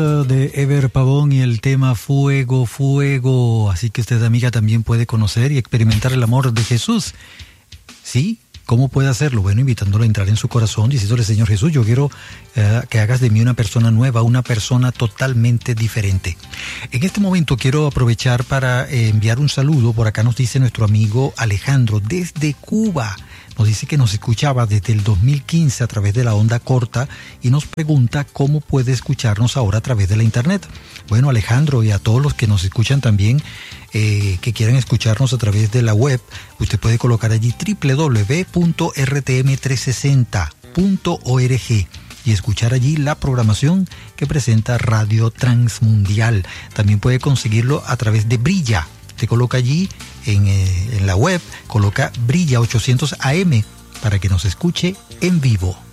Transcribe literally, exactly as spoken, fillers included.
De Ever Pavón y el tema Fuego, Fuego. Así que usted, amiga, también puede conocer y experimentar el amor de Jesús. ¿Sí? ¿Cómo puede hacerlo? Bueno, invitándolo a entrar en su corazón, diciéndole: Señor Jesús, yo quiero eh, que hagas de mí una persona nueva, una persona totalmente diferente. En este momento quiero aprovechar para eh, enviar un saludo. Por acá nos dice nuestro amigo Alejandro desde Cuba. Nos dice que nos escuchaba desde el dos mil quince a través de la onda corta y nos pregunta cómo puede escucharnos ahora a través de la internet. Bueno, Alejandro, y a todos los que nos escuchan también, eh, que quieran escucharnos a través de la web, usted puede colocar allí doble u doble u doble u punto r t m trescientos sesenta punto org y escuchar allí la programación que presenta Radio Transmundial. También puede conseguirlo a través de Brilla. Te coloca allí en, eh, en la web, coloca Brilla ochocientos A M para que nos escuche en vivo.